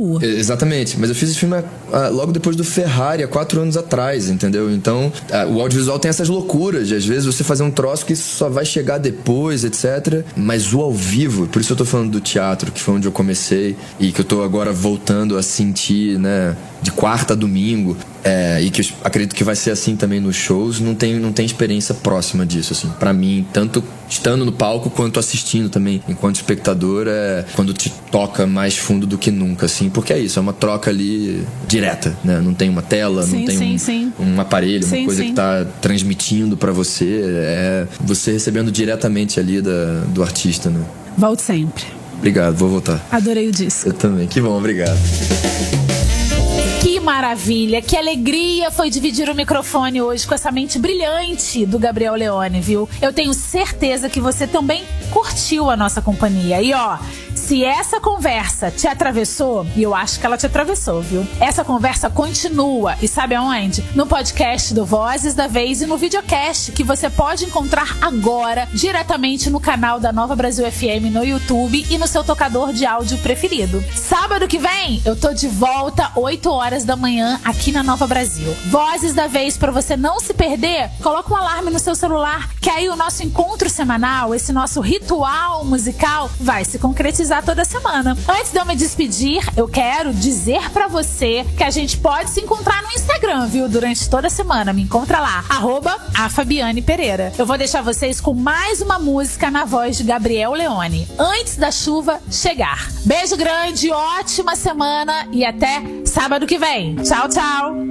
Uau! Exatamente, mas eu fiz esse filme logo depois do Ferrari, há 4 anos atrás, entendeu? Então, o audiovisual tem essas loucuras de, às vezes, você fazer um troço que só vai chegar depois, etc. Mas o ao vivo, por isso eu tô falando do teatro, que foi onde eu comecei e que eu tô agora voltando a sentir, né, de quarta a domingo, e que eu acredito que vai ser assim também nos shows, não tem experiência próxima disso, assim, pra mim, tanto estando no palco quanto assistindo também, enquanto espectador, quando te toca mais fundo do que nunca, assim, porque é isso, é uma troca ali direta, né, não tem uma tela, não tem um aparelho, uma coisa que tá transmitindo pra você, é você recebendo diretamente ali do artista, né. Volte sempre. Obrigado, vou voltar. Adorei o disco. Eu também, que bom, obrigado. Que maravilha, que alegria foi dividir o microfone hoje com essa mente brilhante do Gabriel Leone, viu? Eu tenho certeza que você também curtiu a nossa companhia. E ó, se essa conversa te atravessou, e eu acho que ela te atravessou, viu? Essa conversa continua, e sabe aonde? No podcast do Vozes da Vez e no videocast que você pode encontrar agora diretamente no canal da Nova Brasil FM no YouTube e no seu tocador de áudio preferido. Sábado que vem, eu tô de volta 8 horas da manhã aqui na Nova Brasil. Vozes da Vez, pra você não se perder, coloca um alarme no seu celular, que aí o nosso encontro semanal, esse nosso ritual musical, vai se concretizar toda semana. Antes de eu me despedir, eu quero dizer pra você que a gente pode se encontrar no Instagram, viu? Durante toda a semana. Me encontra lá, @afabianepereira. Eu vou deixar vocês com mais uma música na voz de Gabriel Leone, Antes da Chuva Chegar. Beijo grande, ótima semana e até sábado que vem. Tchau, tchau!